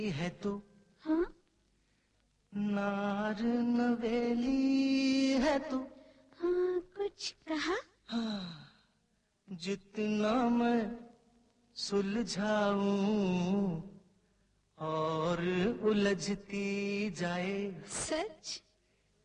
है तू, हाँ? नार नवेली है तू। हाँ, कुछ कहा? हाँ, जितना मैं सुलझाऊं और उलझती जाए। सच?